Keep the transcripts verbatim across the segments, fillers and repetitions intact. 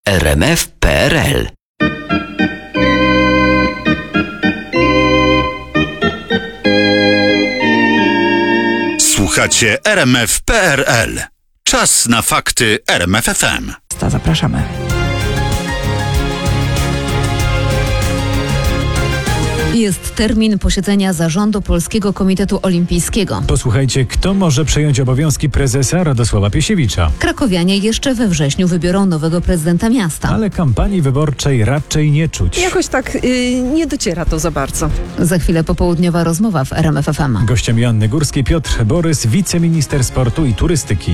r m f kropka p r l. Słuchacie R M F kropka P R L. Czas na fakty R M F F M. Zapraszamy. Jest termin posiedzenia zarządu Polskiego Komitetu Olimpijskiego. Posłuchajcie, kto może przejąć obowiązki prezesa Radosława Piesiewicza. Krakowianie jeszcze we wrześniu wybiorą nowego prezydenta miasta. Ale kampanii wyborczej raczej nie czuć. Jakoś tak yy, nie dociera to za bardzo. Za chwilę popołudniowa rozmowa w R M F F M. Gościem Joanny Górskiej Piotr Borys, wiceminister sportu i turystyki.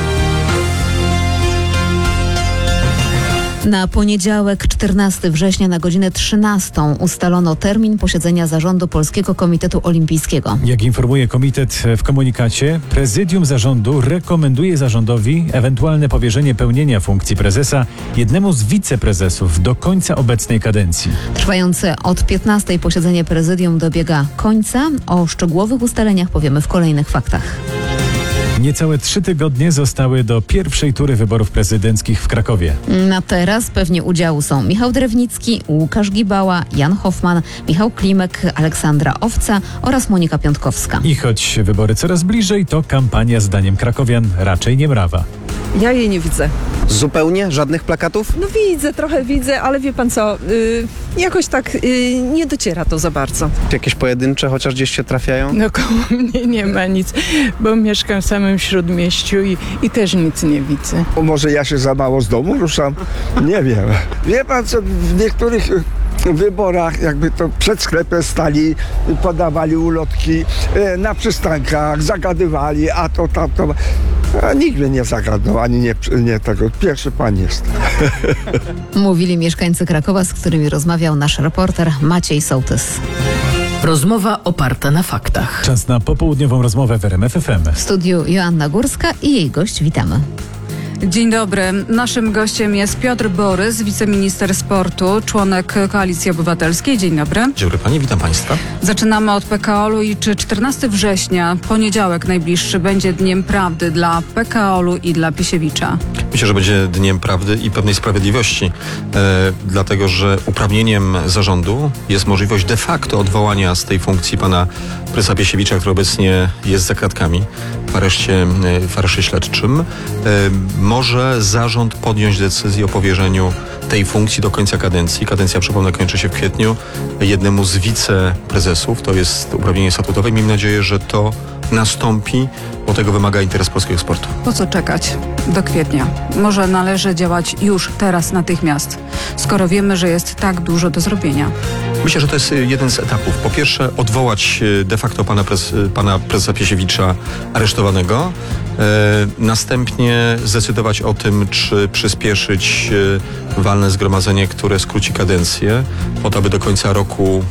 Na poniedziałek, czternastego września na godzinę trzynastą ustalono termin posiedzenia zarządu Polskiego Komitetu Olimpijskiego. Jak informuje komitet w komunikacie, prezydium zarządu rekomenduje zarządowi ewentualne powierzenie pełnienia funkcji prezesa jednemu z wiceprezesów do końca obecnej kadencji. Trwające od piętnastej posiedzenie prezydium dobiega końca. O szczegółowych ustaleniach powiemy w kolejnych faktach. Niecałe trzy tygodnie zostały do pierwszej tury wyborów prezydenckich w Krakowie. Na teraz pewnie udziału są Michał Drewnicki, Łukasz Gibała, Jan Hoffman, Michał Klimek, Aleksandra Owca oraz Monika Piątkowska. I choć wybory coraz bliżej, to kampania zdaniem krakowian raczej nie mrawa. Ja jej nie widzę. Zupełnie? Żadnych plakatów? No widzę, trochę widzę, ale wie pan co, yy, jakoś tak yy, nie dociera to za bardzo. Jakieś pojedyncze chociaż gdzieś się trafiają? No koło mnie nie ma nic, bo mieszkam w samym śródmieściu i, i też nic nie widzę. O, może ja się za mało z domu ruszam? Nie wiem. Wie pan co, w niektórych wyborach jakby to przed sklepem stali, podawali ulotki, na przystankach zagadywali, a to tamto. A nikt mnie nie zagadnął, ani nie, nie tego. Pierwszy pan jest. Mówili mieszkańcy Krakowa, z którymi rozmawiał nasz reporter Maciej Sołtys. Rozmowa oparta na faktach. Czas na popołudniową rozmowę w R M F F M. W studiu Joanna Górska i jej gość. Witamy. Dzień dobry. Naszym gościem jest Piotr Borys, wiceminister sportu, członek Koalicji Obywatelskiej. Dzień dobry. Dzień dobry pani, witam państwa. Zaczynamy od P K O L-u i czy czternastego września, poniedziałek najbliższy, będzie dniem prawdy dla P K O L-u i dla Piesiewicza? Myślę, że będzie dniem prawdy i pewnej sprawiedliwości, e, dlatego że uprawnieniem zarządu jest możliwość de facto odwołania z tej funkcji pana prezesa Piesiewicza, który obecnie jest za kratkami w areszcie, w areszcie śledczym. E, może zarząd podjąć decyzję o powierzeniu tej funkcji do końca kadencji. Kadencja, przypomnę, kończy się w kwietniu. Jednemu z wiceprezesów, to jest uprawnienie statutowe. Miejmy nadzieję, że to nastąpi, bo tego wymaga interes polskiego sportu. Po co czekać do kwietnia? Może należy działać już, teraz, natychmiast, skoro wiemy, że jest tak dużo do zrobienia. Myślę, że to jest jeden z etapów. Po pierwsze, odwołać de facto pana, prez, pana prezesa Piesiewicza aresztowanego. E, następnie zdecydować o tym, czy przyspieszyć e, walne zgromadzenie, które skróci kadencję, po to, aby do końca roku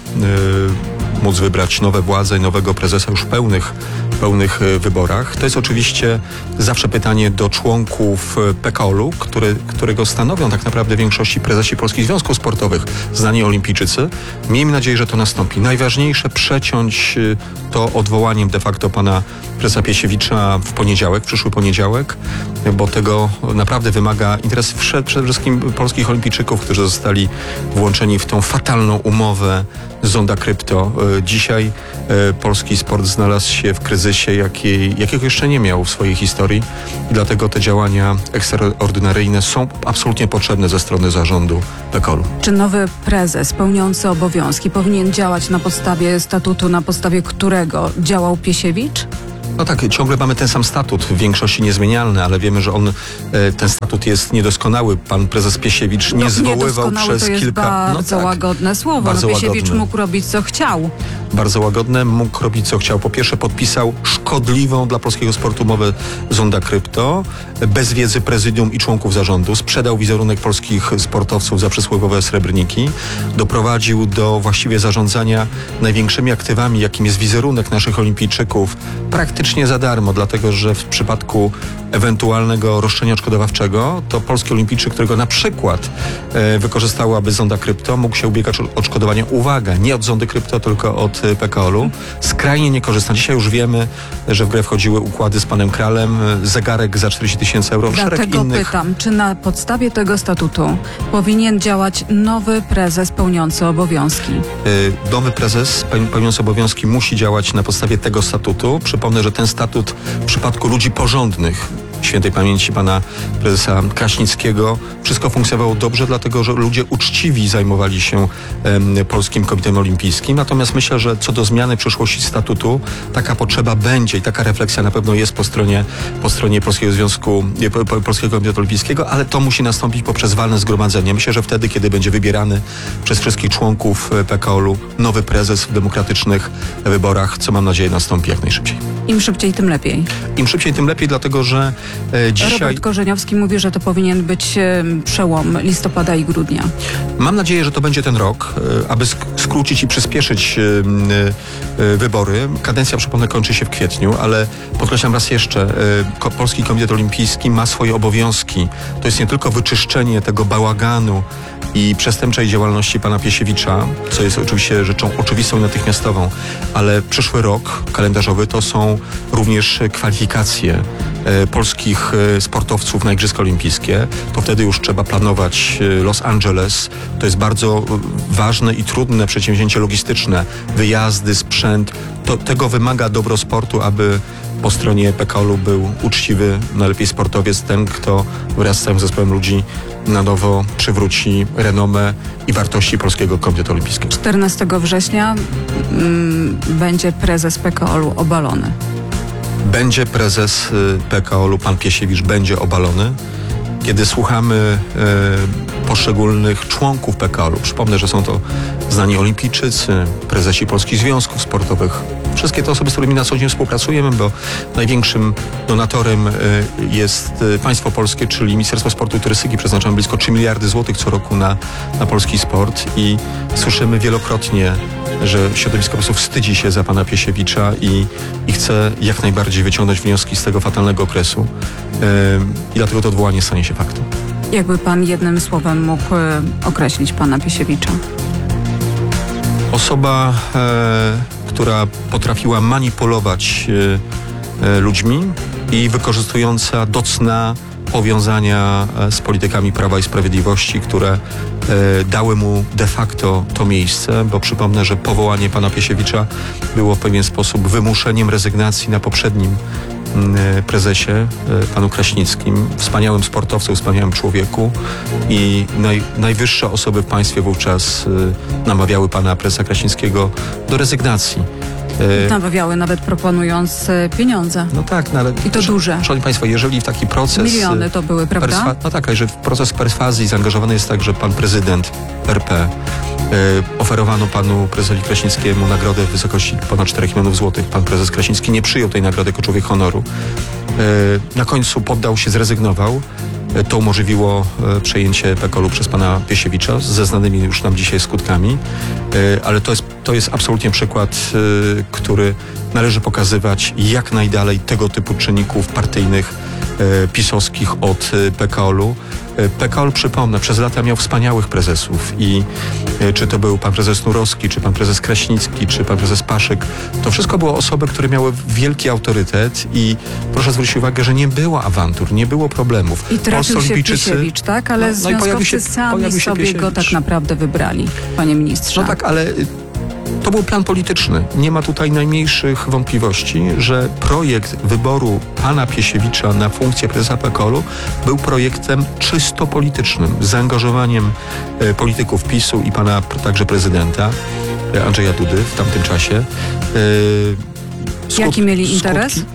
e, móc wybrać nowe władze i nowego prezesa już w pełnych, pełnych wyborach. To jest oczywiście zawsze pytanie do członków P K O L-u, który, którego stanowią tak naprawdę w większości prezesi Polskich Związków Sportowych, znani olimpijczycy. Miejmy nadzieję, że to nastąpi. Najważniejsze przeciąć to odwołaniem de facto pana prezesa Piesiewicza w poniedziałek, w przyszły poniedziałek, bo tego naprawdę wymaga interes przede wszystkim polskich olimpijczyków, którzy zostali włączeni w tą fatalną umowę Zonda Krypto. Dzisiaj polski sport znalazł się w kryzysie, jakiej, jakiego jeszcze nie miał w swojej historii. Dlatego te działania ekstraordynaryjne są absolutnie potrzebne ze strony zarządu P K O L-u. Czy nowy prezes pełniący obowiązki powinien działać na podstawie statutu, na podstawie którego działał Piesiewicz? No tak, ciągle mamy ten sam statut, w większości niezmienialny, ale wiemy, że on, ten statut jest niedoskonały. Pan prezes Piesiewicz nie no, zwoływał przez to jest kilka... bardzo no tak, łagodne słowo. Bardzo no, Piesiewicz łagodne. mógł robić co chciał. Bardzo łagodne, mógł robić co chciał. Po pierwsze podpisał szkodliwą dla polskiego sportu umowę Zonda Krypto, bez wiedzy prezydium i członków zarządu, sprzedał wizerunek polskich sportowców za przysłowiowe srebrniki, doprowadził do właściwie zarządzania największymi aktywami, jakim jest wizerunek naszych olimpijczyków, praktycznie praktycznie za darmo, dlatego że w przypadku ewentualnego roszczenia odszkodowawczego to polski olimpijczyk, którego na przykład e, wykorzystałaby Zonda Krypto, mógł się ubiegać o odszkodowanie, uwaga, nie od Zondy Krypto, tylko od e, P K O L-u. Skrajnie niekorzystne. Dzisiaj już wiemy, że w grę wchodziły układy z panem Kralem, e, zegarek za czterdzieści tysięcy euro, szereg Dlatego innych. pytam, czy na podstawie tego statutu powinien działać nowy prezes pełniący obowiązki? E, nowy prezes peł- pełniący obowiązki musi działać na podstawie tego statutu. Przypomnę, że ten statut w przypadku ludzi porządnych, świętej pamięci pana prezesa Kraśnickiego, wszystko funkcjonowało dobrze, dlatego że ludzie uczciwi zajmowali się em, Polskim Komitetem Olimpijskim. Natomiast myślę, że co do zmiany przyszłości statutu, taka potrzeba będzie i taka refleksja na pewno jest po stronie, po stronie Polskiego Związku, nie, po, po, Polskiego Komitetu Olimpijskiego, ale to musi nastąpić poprzez walne zgromadzenie. Myślę, że wtedy, kiedy będzie wybierany przez wszystkich członków P K O L-u nowy prezes w demokratycznych wyborach, co mam nadzieję nastąpi jak najszybciej. Im szybciej, tym lepiej. Im szybciej, tym lepiej, dlatego że e, dzisiaj... Robert Korzeniowski mówi, że to powinien być e, przełom listopada i grudnia. Mam nadzieję, że to będzie ten rok, e, aby sk- skrócić i przyspieszyć e, e, wybory. Kadencja, przypomnę, kończy się w kwietniu, ale podkreślam raz jeszcze, e, Ko- Polski Komitet Olimpijski ma swoje obowiązki. To jest nie tylko wyczyszczenie tego bałaganu i przestępczej działalności pana Piesiewicza, co jest oczywiście rzeczą oczywistą i natychmiastową, ale przyszły rok kalendarzowy to są również kwalifikacje e, polskich e, sportowców na Igrzyska Olimpijskie. To wtedy już trzeba planować e, Los Angeles. To jest bardzo e, ważne i trudne przedsięwzięcie logistyczne. Wyjazdy, sprzęt. To, tego wymaga dobro sportu, aby po stronie P K O L-u był uczciwy, najlepiej sportowiec, ten, kto wraz z całym zespołem ludzi na nowo przywróci renomę i wartości Polskiego Komitetu Olimpijskiego. czternastego września mm, będzie prezes P K O L-u obalony. Będzie prezes y, P K O L-u, pan Piesiewicz będzie obalony. Kiedy słuchamy y, poszczególnych członków P K O L-u, przypomnę, że są to znani olimpijczycy, prezesi polskich związków sportowych, wszystkie te osoby, z którymi na co dzień współpracujemy, bo największym donatorem y, jest y, państwo polskie, czyli Ministerstwo Sportu i Turystyki. Przeznaczamy blisko trzy miliardy złotych co roku na, na polski sport i słyszymy wielokrotnie, że środowisko po prostu wstydzi się za pana Piesiewicza i, i chce jak najbardziej wyciągnąć wnioski z tego fatalnego okresu. Yy, I dlatego to odwołanie stanie się faktem. Jakby pan jednym słowem mógł e, określić pana Piesiewicza? Osoba, e, która potrafiła manipulować e, e, ludźmi i wykorzystująca do cna powiązania e, z politykami Prawa i Sprawiedliwości, które e, dały mu de facto to miejsce, bo przypomnę, że powołanie pana Piesiewicza było w pewien sposób wymuszeniem rezygnacji na poprzednim m, prezesie, e, panu Kraśnickim, wspaniałym sportowcu, wspaniałym człowieku i naj, najwyższe osoby w państwie wówczas e, namawiały pana prezesa Kraśnickiego do rezygnacji. E, Namawiały, nawet proponując e, pieniądze. No tak, no ale... I to duże. Szanowni Państwo, jeżeli w taki proces... Miliony to były, prawda? Perswa- no tak, a jeżeli w proces perswazji zaangażowany jest także pan prezydent R P, e, oferowano panu prezesowi Kraśnickiemu nagrodę w wysokości ponad czterech milionów złotych. Pan prezes Kraśnicki nie przyjął tej nagrody jako człowiek honoru. E, na końcu poddał się, zrezygnował. E, to umożliwiło e, przejęcie P K O L-u przez pana Piesiewicza ze znanymi już nam dzisiaj skutkami. E, ale to jest, to jest absolutnie przykład, e, który należy pokazywać jak najdalej tego typu czynników partyjnych, e, pisowskich od e, P K O L-u. E, P K O L, przypomnę, przez lata miał wspaniałych prezesów i e, czy to był pan prezes Nurowski, czy pan prezes Kraśnicki, czy pan prezes Paszyk, to wszystko było osoby, które miały wielki autorytet i proszę zwrócić uwagę, że nie było awantur, nie było problemów. I trafił się Piesiewicz, tak? Ale No, no i pojawił się- związkowcy sami pojawił się sobie go Piesiewicz. tak naprawdę wybrali, panie ministrze. No tak, ale y, to był plan polityczny. Nie ma tutaj najmniejszych wątpliwości, że projekt wyboru pana Piesiewicza na funkcję prezesa P K O L-u był projektem czysto politycznym, z zaangażowaniem y, polityków PiSu i pana pr- także prezydenta y, Andrzeja Dudy w tamtym czasie. Y, skut- Jaki mieli interes? Skutki, no,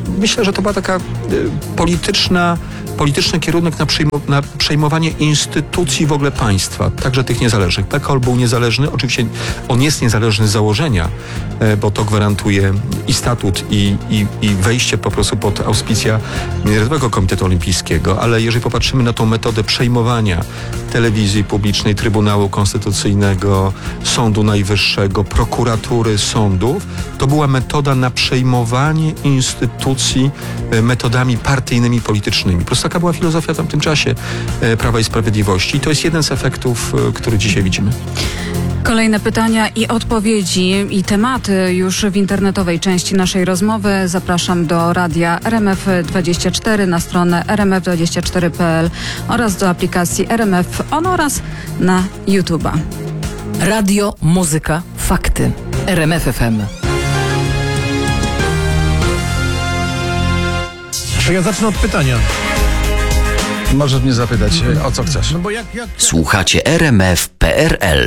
myślę, że to była taka y, polityczna, polityczny kierunek na, przejmo, na przejmowanie instytucji w ogóle państwa, także tych niezależnych. P K O L był niezależny, oczywiście on jest niezależny z założenia, y, bo to gwarantuje i statut, i, i, i wejście po prostu pod auspicja Międzynarodowego Komitetu Olimpijskiego, ale jeżeli popatrzymy na tą metodę przejmowania telewizji publicznej, Trybunału Konstytucyjnego, Sądu Najwyższego, prokuratury, sądów, to była metoda na przejmowanie instytucji e, metodami partyjnymi, politycznymi. Po prostu taka była filozofia w tamtym czasie e, Prawa i Sprawiedliwości i to jest jeden z efektów, e, który dzisiaj widzimy. Kolejne pytania i odpowiedzi i tematy już w internetowej części naszej rozmowy. Zapraszam do radia R M F dwadzieścia cztery na stronę r m f dwadzieścia cztery kropka p l oraz do aplikacji R M F On oraz na YouTube'a. Radio, muzyka, fakty. R M F F M. To ja zacznę od pytania. Możesz mnie zapytać, o co chcesz. No bo jak, jak... Słuchacie R M F P R L.